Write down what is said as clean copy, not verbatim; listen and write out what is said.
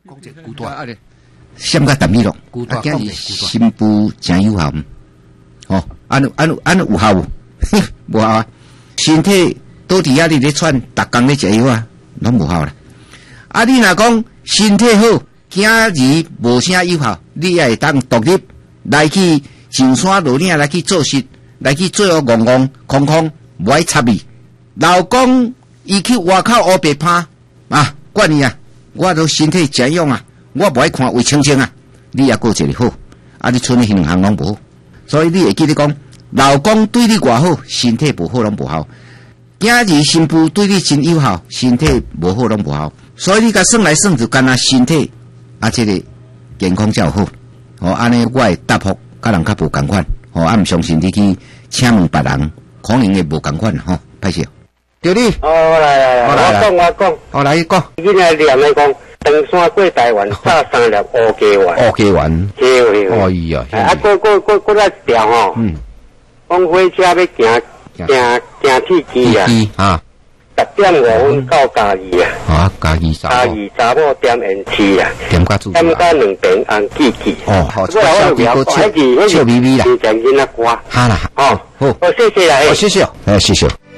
讲者孤单，闪甲淡米咯，啊，今日新妇真有效，哦，安有效无？无效啊！身体倒伫遐咧喘，逐工咧食药啊，拢无效啦。啊，你若讲身体好，今日无啥有效，你也会当独立来去上山下岭来去做事，来去做学空空，无爱插你。老公伊去外口黑白拍啊，管你啊！我都身体真勇啊，我无爱看胃清清啊。你也过一个好，啊，你剩的两项拢无好，所以你会记得讲，老公对你偌好，身体无好拢无效。今日新妇对你真有效，身体无好拢无效。所以你甲算来算就干那身体啊，这个健康才有好。哦，安尼我会答复甲人较无共款。哦，啊，唔相信你去请问别人，可能会无共款吼，歹势。对你。 哦，来，我讲。 哦，来讲。 今日念来讲，登山过台湾，炸3粒乌鸡丸。 乌鸡丸。哎呀。 啊，过来一条吼。讲火车要行铁机啊。10.5分到嘉义啊。 啊，嘉义查某点延期啊。 点甲2 边红记记。 哦，好，小弟好笑咪咪啦。 真正囡仔乖。 哈啦。 哦，好，谢谢啦。 谢谢。谢谢。